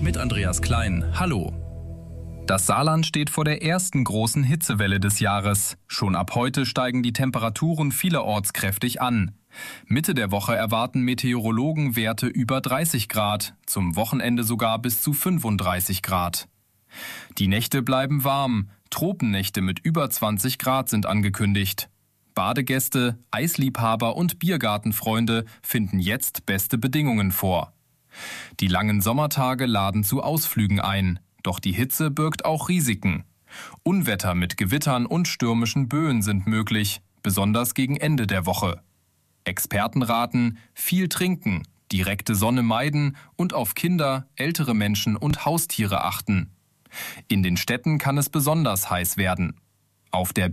mit Andreas Klein. Hallo. Das Saarland steht vor der ersten großen Hitzewelle des Jahres. Schon ab heute steigen die Temperaturen vielerorts kräftig an. Mitte der Woche erwarten Meteorologen Werte über 30 Grad, zum Wochenende sogar bis zu 35 Grad. Die Nächte bleiben warm, Tropennächte mit über 20 Grad sind angekündigt. Badegäste, Eisliebhaber und Biergartenfreunde finden jetzt beste Bedingungen vor. Die langen Sommertage laden zu Ausflügen ein, doch die Hitze birgt auch Risiken. Unwetter mit Gewittern und stürmischen Böen sind möglich, besonders gegen Ende der Woche. Experten raten, viel trinken, direkte Sonne meiden und auf Kinder, ältere Menschen und Haustiere achten. In den Städten kann es besonders heiß werden. Auf der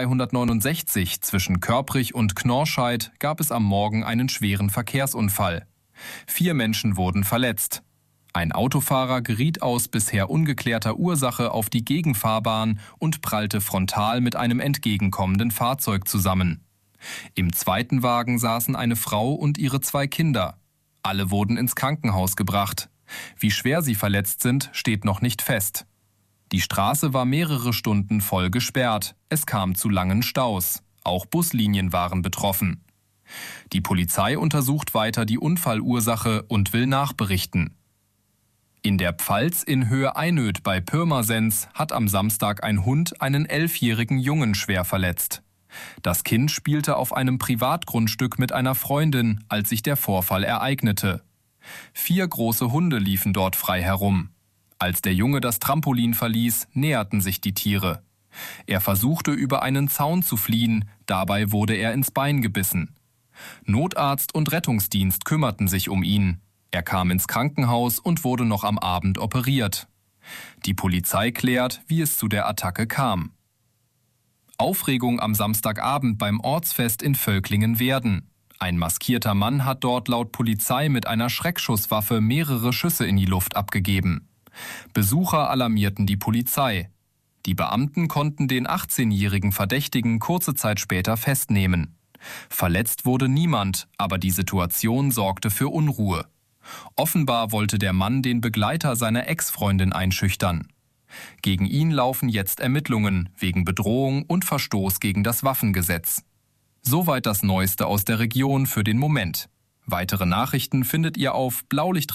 B269 zwischen Körprich und Knorrscheid gab es am Morgen einen schweren Verkehrsunfall. 4 Menschen wurden verletzt. Ein Autofahrer geriet aus bisher ungeklärter Ursache auf die Gegenfahrbahn und prallte frontal mit einem entgegenkommenden Fahrzeug zusammen. Im zweiten Wagen saßen eine Frau und ihre 2 Kinder. Alle wurden ins Krankenhaus gebracht. Wie schwer sie verletzt sind, steht noch nicht fest. Die Straße war mehrere Stunden voll gesperrt. Es kam zu langen Staus. Auch Buslinien waren betroffen. Die Polizei untersucht weiter die Unfallursache und will nachberichten. In der Pfalz in Höhe Einöd bei Pirmasens hat am Samstag ein Hund einen 11-jährigen Jungen schwer verletzt. Das Kind spielte auf einem Privatgrundstück mit einer Freundin, als sich der Vorfall ereignete. 4 große Hunde liefen dort frei herum. Als der Junge das Trampolin verließ, näherten sich die Tiere. Er versuchte, über einen Zaun zu fliehen, dabei wurde er ins Bein gebissen. Notarzt und Rettungsdienst kümmerten sich um ihn. Er kam ins Krankenhaus und wurde noch am Abend operiert. Die Polizei klärt, wie es zu der Attacke kam. Aufregung am Samstagabend beim Ortsfest in Völklingen-Werden. Ein maskierter Mann hat dort laut Polizei mit einer Schreckschusswaffe mehrere Schüsse in die Luft abgegeben. Besucher alarmierten die Polizei. Die Beamten konnten den 18-jährigen Verdächtigen kurze Zeit später festnehmen. Verletzt wurde niemand, aber die Situation sorgte für Unruhe. Offenbar wollte der Mann den Begleiter seiner Ex-Freundin einschüchtern. Gegen ihn laufen jetzt Ermittlungen wegen Bedrohung und Verstoß gegen das Waffengesetz. Soweit das Neueste aus der Region für den Moment. Weitere Nachrichten findet ihr auf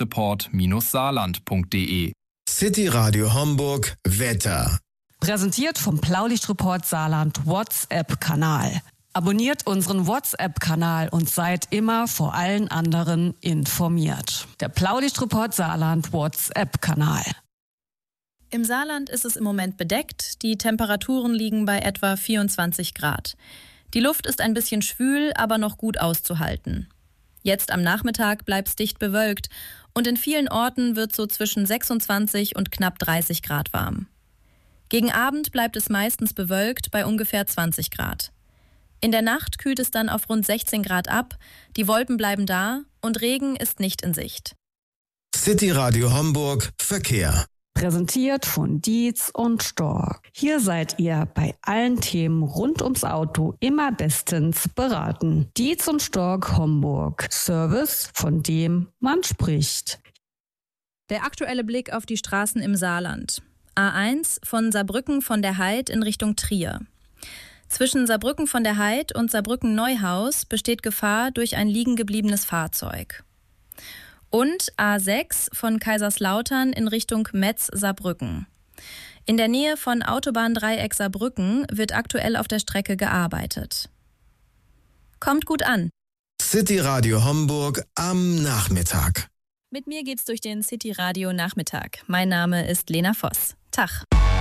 blaulichtreport-saarland.de. City Radio Homburg Wetter. Präsentiert vom Blaulichtreport Saarland WhatsApp-Kanal. Abonniert unseren WhatsApp-Kanal und seid immer vor allen anderen informiert. Der Blaulichtreport Saarland WhatsApp-Kanal. Im Saarland ist es im Moment bedeckt. Die Temperaturen liegen bei etwa 24 Grad. Die Luft ist ein bisschen schwül, aber noch gut auszuhalten. Jetzt am Nachmittag bleibt es dicht bewölkt und in vielen Orten wird so zwischen 26 und knapp 30 Grad warm. Gegen Abend bleibt es meistens bewölkt bei ungefähr 20 Grad. In der Nacht kühlt es dann auf rund 16 Grad ab, die Wolken bleiben da und Regen ist nicht in Sicht. City Radio Homburg Verkehr. Präsentiert von Dietz und Stork. Hier seid ihr bei allen Themen rund ums Auto immer bestens beraten. Dietz und Stork Homburg. Service, von dem man spricht. Der aktuelle Blick auf die Straßen im Saarland. A1 von Saarbrücken von der Heid in Richtung Trier. Zwischen Saarbrücken von der Heid und Saarbrücken-Neuhaus besteht Gefahr durch ein liegengebliebenes Fahrzeug. Und A6 von Kaiserslautern in Richtung Metz-Saarbrücken. In der Nähe von Autobahndreieck Saarbrücken wird aktuell auf der Strecke gearbeitet. Kommt gut an. City Radio Homburg am Nachmittag. Mit mir geht's durch den City Radio Nachmittag. Mein Name ist Lena Voss. Tag.